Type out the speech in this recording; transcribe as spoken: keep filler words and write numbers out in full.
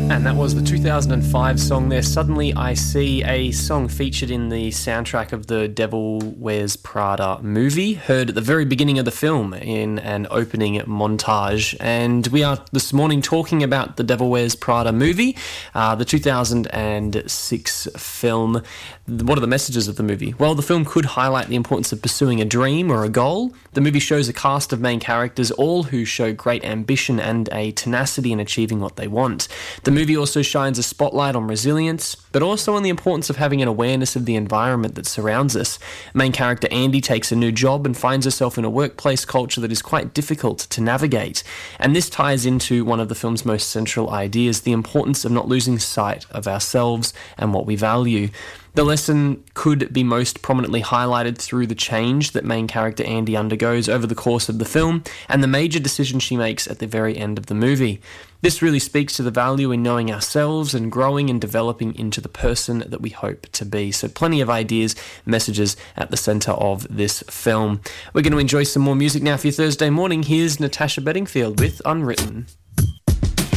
And that was the two thousand five song there, Suddenly I See, a song featured in the soundtrack of the Devil Wears Prada movie, heard at the very beginning of the film in an opening montage. And we are this morning talking about the Devil Wears Prada movie, uh, the two thousand six film. What are the messages of the movie? Well, the film could highlight the importance of pursuing a dream or a goal. The movie shows a cast of main characters, all who show great ambition and a tenacity in achieving what they want. The movie also shines a spotlight on resilience, but also on the importance of having an awareness of the environment that surrounds us. Main character Andy takes a new job and finds herself in a workplace culture that is quite difficult to navigate. And this ties into one of the film's most central ideas, the importance of not losing sight of ourselves and what we value. The lesson could be most prominently highlighted through the change that main character Andy undergoes over the course of the film and the major decision she makes at the very end of the movie. This really speaks to the value in knowing ourselves and growing and developing into the person that we hope to be. So plenty of ideas, messages at the centre of this film. We're going to enjoy some more music now for your Thursday morning. Here's Natasha Bedingfield with Unwritten.